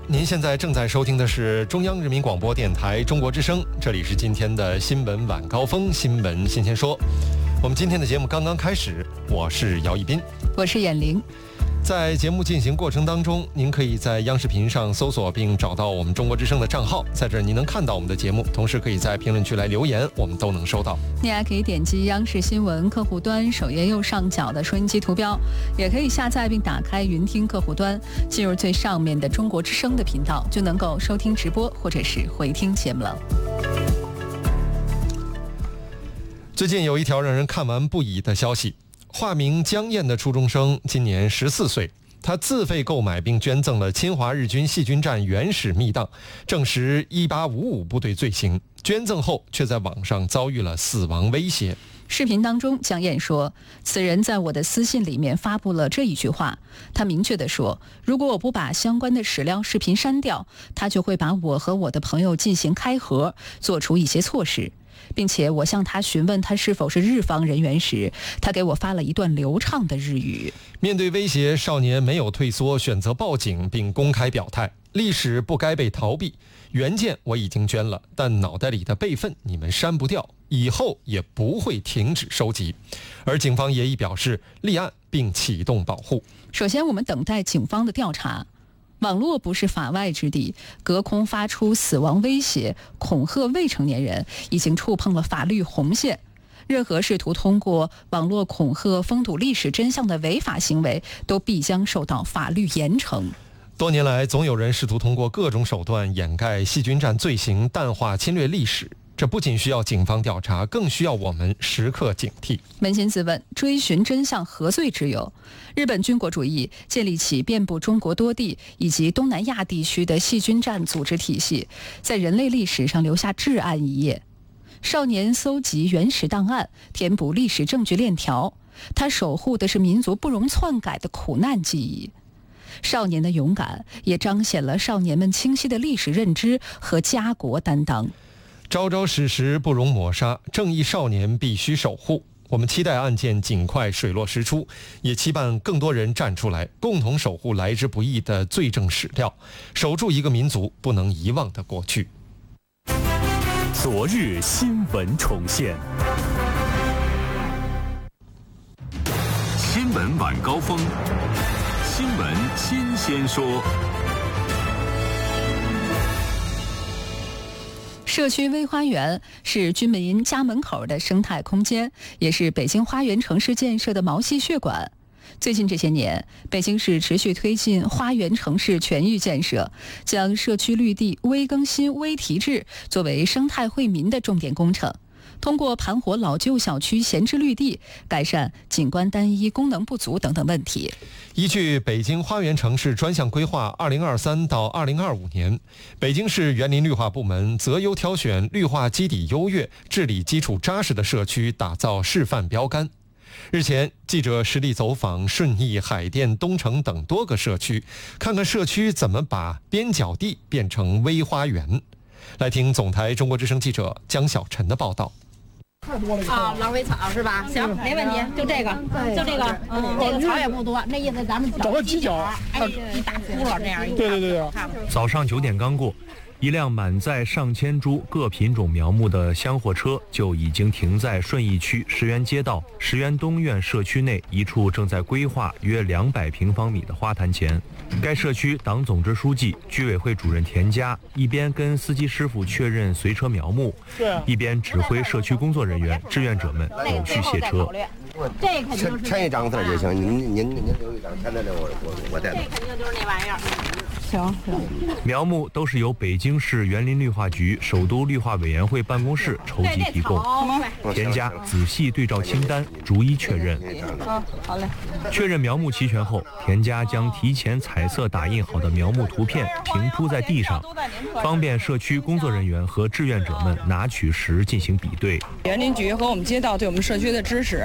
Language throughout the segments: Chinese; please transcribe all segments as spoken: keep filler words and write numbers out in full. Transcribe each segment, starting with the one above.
您现在正在收听的是中央人民广播电台中国之声，这里是今天的新闻晚高峰，新闻新鲜说。我们今天的节目刚刚开始，我是姚一斌， 我是眼玲。 在节目进行过程当中，您可以在央视频上搜索并找到我们中国之声的账号，在这儿您能看到我们的节目，同时可以在评论区来留言，我们都能收到。 你还可以点击央视新闻客户端首页右上角的收音机图标，也可以下载并打开云听客户端，进入最上面的中国之声的频道，就能够收听直播或者是回听节目了。 最近有一条让人看完不已的消息，化名江燕的初中生今年十四岁，他自费购买并捐赠了侵华日军细菌战原始密档，证实一八五五部队罪行，捐赠后却在网上遭遇了死亡威胁。 视频当中，江燕说，此人在我的私信里面发布了这一句话，他明确地说，如果我不把相关的史料视频删掉，他就会把我和我的朋友进行开盒，做出一些措施，并且我向他询问他是否是日方人员时，他给我发了一段流畅的日语。 面对威胁，少年没有退缩，选择报警并公开表态，历史不该被逃避，原件我已经捐了，但脑袋里的备份你们删不掉，以后也不会停止收集。而警方也已表示立案并启动保护。 首先我们等待警方的调查，网络不是法外之地，隔空发出死亡威胁、恐吓未成年人，已经触碰了法律红线。任何试图通过网络恐吓封堵历史真相的违法行为，都必将受到法律严惩。 多年来，总有人试图通过各种手段掩盖细菌战罪行，淡化侵略历史。这不仅需要警方调查，更需要我们时刻警惕。 扪心自问，追寻真相何罪之有？日本军国主义建立起遍布中国多地以及东南亚地区的细菌战组织体系，在人类历史上留下至暗一页。少年搜集原始档案，填补历史证据链条，他守护的是民族不容篡改的苦难记忆。少年的勇敢也彰显了少年们清晰的历史认知和家国担当。 朝朝史实不容抹杀，正义少年必须守护。我们期待案件尽快水落石出，也期盼更多人站出来，共同守护来之不易的罪证史料，守住一个民族不能遗忘的过去。 昨日新闻重现， 新闻晚高峰，新闻新鲜说。 社区微花园是居民家门口的生态空间，也是北京花园城市建设的毛细血管。最近这些年，北京市持续推进花园城市全域建设，将社区绿地微更新、微提质作为生态惠民的重点工程。通过盘活老旧小区闲置绿地，改善景观单一、功能不足等等问题。 依据北京花园城市专项规划二零二三到二零二五年，北京市园林绿化部门择优挑选绿化基底优越、治理基础扎实的社区，打造示范标杆。日前，记者实地走访顺义、海淀、东城等多个社区，看看社区怎么把边角地变成微花园。来听总台中国之声记者江小晨的报道。 啊，狼尾草是吧？行，没问题，就这个，就这个，嗯，这个草也不多，那意思咱们找个犄角， 哎，一大窟窿这样一。 对对对对。 早上九点刚过，一辆满载上千株各品种苗木的厢货车就已经停在顺义区石园街道石园东院社区内一处正在规划约两百平方米的花坛前。该社区党总支书记、居委会主任田家一边跟司机师傅确认随车苗木，一边指挥社区工作人员、志愿者们有序卸车。 这肯定是填一张字就行，您您您您留一张，填在这我我我带。 这肯定就是那玩意儿。行行。 苗木都是由北京市园林绿化局首都绿化委员会办公室筹集提供。田家仔细对照清单，逐一确认。 好，好嘞。 确认苗木齐全后，田家将提前彩色打印好的苗木图片平铺在地上，方便社区工作人员和志愿者们拿取时进行比对。 园林局和我们街道对我们社区的支持提供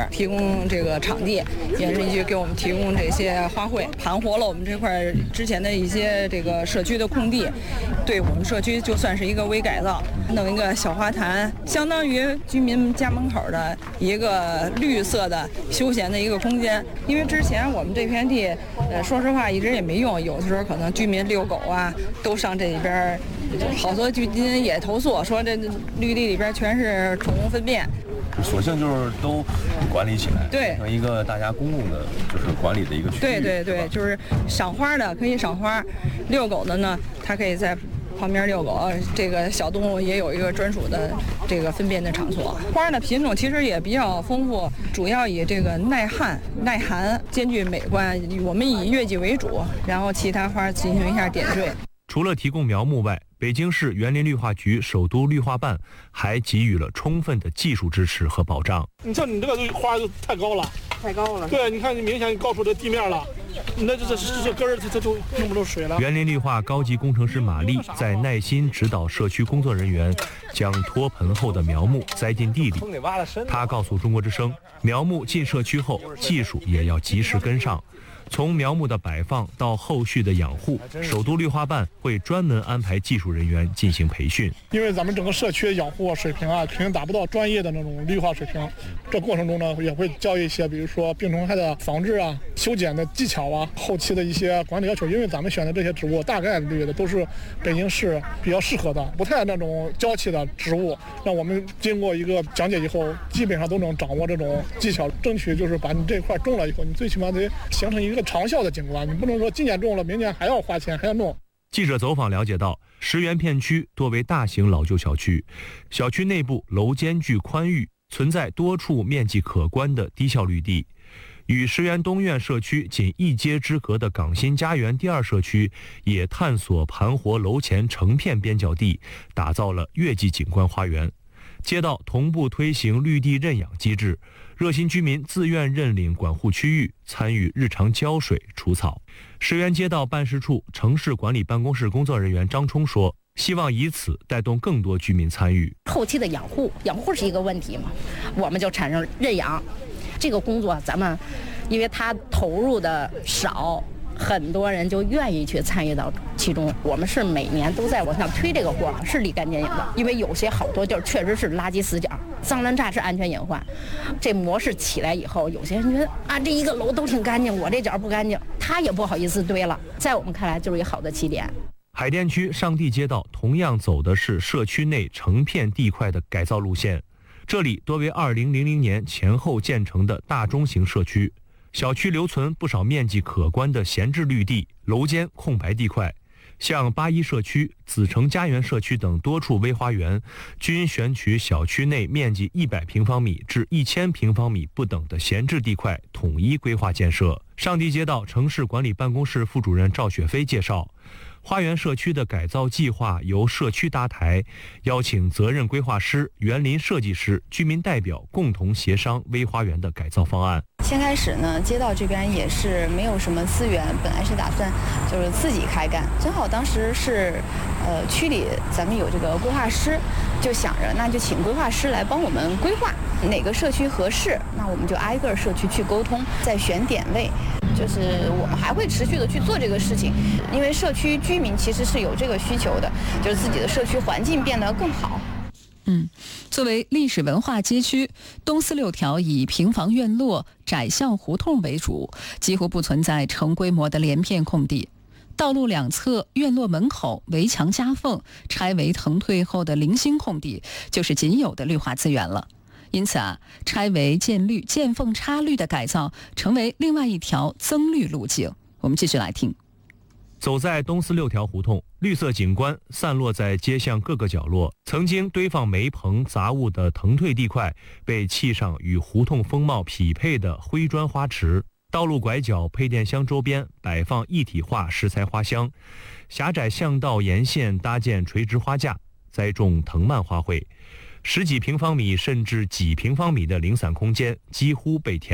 供这个场地，园林局给我们提供这些花卉，盘活了我们这块之前的一些这个社区的空地，对我们社区就算是一个微改造，弄一个小花坛，相当于居民家门口的一个绿色的休闲的一个空间。因为之前我们这片地，呃，说实话一直也没用，有的时候可能居民遛狗啊，都上这里边，好多居民也投诉说这绿地里边全是宠物粪便。 索性就是都管理起来， 对， 成一个大家公共的，就是管理的一个区域。 对对对，就是赏花的可以赏花，遛狗的呢，它可以在旁边遛狗。这个小动物也有一个专属的这个分辨的场所。花的品种其实也比较丰富，主要以这个耐旱、耐寒、兼具美观。我们以月季为主，然后其他花进行一下点缀。 除了提供苗木外，北京市园林绿化局首都绿化办还给予了充分的技术支持和保障。 你像你这个花就太高了， 太高了。 对，你看你明显高出这地面了，那这这这根儿它它就用不住水了。 园林绿化高级工程师马丽在耐心指导社区工作人员将脱盆后的苗木栽进地里。她告诉中国之声，苗木进社区后，技术也要及时跟上。从苗木的摆放到后续的养护，首都绿化办会专门安排技术人员进行培训。 因为咱们整个社区养护水平啊，肯定达不到专业的那种绿化水平。这过程中呢，也会教一些，比如说病虫害的防治啊、修剪的技巧啊、后期的一些管理要求。因为咱们选的这些植物，大概率的都是北京市比较适合的，不太那种娇气的植物。那我们经过一个讲解以后，基本上都能掌握这种技巧，争取就是把你这块种了以后，你最起码得形成一个一个长效的景观，你不能说今年种了，明年还要花钱还要弄。 记者走访了解到，石园片区多为大型老旧小区，小区内部楼间距宽裕，存在多处面积可观的低效绿地。与石园东苑社区仅一街之隔的港新家园第二社区，也探索盘活楼前成片边角地，打造了月季景观花园。街道同步推行绿地认养机制，热心居民自愿认领管护区域，参与日常浇水除草。石园街道办事处城市管理办公室工作人员张冲说，希望以此带动更多居民参与。 后期的养护，养护是一个问题嘛，我们就产生认养这个工作，咱们因为他投入的少，很多人就愿意去参与到其中。我们是每年都在往上推这个活，是立竿见影的。因为有些好多地儿确实是垃圾死角，脏乱差是安全隐患。这模式起来以后，有些人觉得啊，这一个楼都挺干净，我这角不干净，他也不好意思堆了。在我们看来，就是一个好的起点。 海淀区上地街道同样走的是社区内成片地块的改造路线，这里多为二零零零年前后建成的大中型社区。小区留存不少面积可观的闲置绿地、楼间空白地块，像八一社区、紫城家园社区等多处微花园，均选取小区内面积一百平方米至一千平方米不等的闲置地块，统一规划建设。上地街道城市管理办公室副主任赵雪飞介绍，花园社区的改造计划由社区搭台，邀请责任规划师、园林设计师、居民代表共同协商微花园的改造方案。 先开始呢，街道这边也是没有什么资源，本来是打算就是自己开干，正好当时是，呃，区里咱们有这个规划师，就想着那就请规划师来帮我们规划哪个社区合适，那我们就挨个社区去沟通，再选点位。就是我们还会持续的去做这个事情，因为社区居民其实是有这个需求的，就是自己的社区环境变得更好。 嗯，作为历史文化街区，东四六条以平房院落、窄巷胡同为主，几乎不存在成规模的连片空地。道路两侧、院落门口、围墙夹缝拆为腾退后的零星空地，就是仅有的绿化资源了。因此啊，拆为建绿、见缝插绿的改造，成为另外一条增绿路径。我们继续来听。 走在东四六条胡同，绿色景观散落在街巷各个角落。曾经堆放煤棚杂物的腾退地块，被砌上与胡同风貌匹配的灰砖花池。道路拐角、配电箱周边摆放一体化石材花箱，狭窄巷道沿线搭建垂直花架，栽种藤蔓花卉。十几平方米甚至几平方米的零散空间几乎被填满。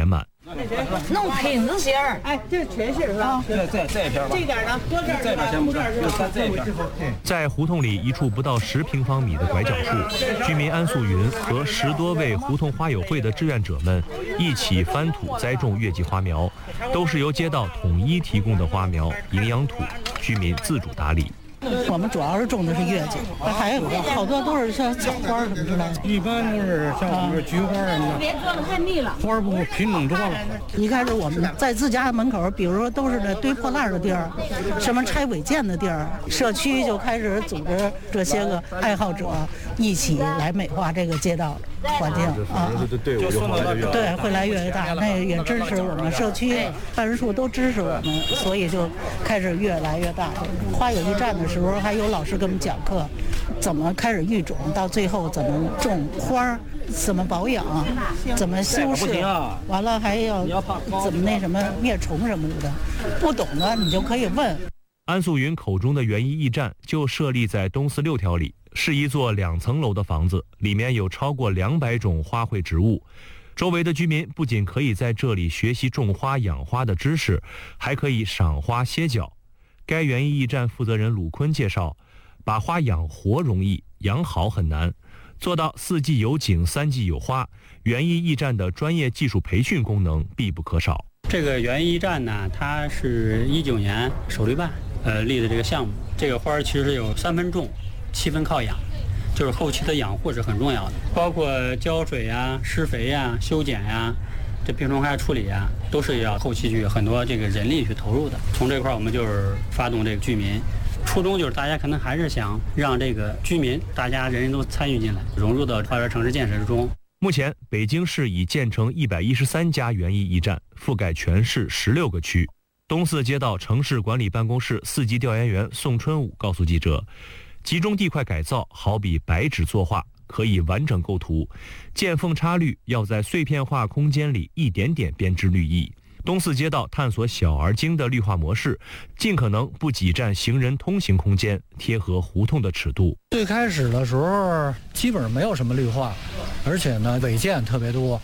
弄品子芯儿，哎，这是全芯儿是吧？ 再再再一片吧。 这点呢？多这儿这边先不干，再再一片。 在胡同里一处不到十平方米的拐角处，居民安素云和十多位胡同花友会的志愿者们一起翻土栽种月季花苗，都是由街道统一提供的花苗，营养土，居民自主打理。 我们主要是种的是月季，还有好多都是像草花什么之类的。 一般都是像我们菊花什么的。 别做的太密了。 花不品种多了。 一开始我们在自家门口，比如说都是那堆破烂的地儿，什么拆违建的地儿，社区就开始组织这些个爱好者一起来美化这个街道环境啊。 队伍就后来就越对，会来越来越大，那也支持我们社区办事处都支持我们，所以就开始越来越大。花友一站的时候，还有老师给我们讲课，怎么开始育种，到最后怎么种花，怎么保养，怎么修饰，完了还要怎么那什么灭虫什么的，不懂的你就可以问。 安素云口中的园艺驿站就设立在东四六条里，是一座两层楼的房子，里面有超过两百种花卉植物。周围的居民不仅可以在这里学习种花养花的知识，还可以赏花歇脚。该园艺驿站负责人鲁坤介绍，把花养活容易，养好很难，做到四季有景三季有花，园艺驿站的专业技术培训功能必不可少。 这个园艺驿站呢，它是一九年首立办呃立的这个项目。这个花其实有三分种，七分靠养，就是后期的养护是很重要的，包括浇水呀、施肥呀、修剪呀，这病虫害处理啊，都是要后期去很多这个人力去投入的。从这块我们就是发动这个居民，初衷就是大家可能还是想让这个居民大家人人都参与进来，融入到花园城市建设之中。 目前北京市已建成一百一十三家园艺驿站，覆盖全市十六个区。东四街道城市管理办公室四级调研员宋春武告诉记者，集中地块改造好比白纸作画，可以完整构图，见缝插绿，要在碎片化空间里一点点编织绿意。东四街道探索小而精的绿化模式，尽可能不挤占行人通行空间，贴合胡同的尺度。 最开始的时候基本上没有什么绿化，而且呢违建特别多。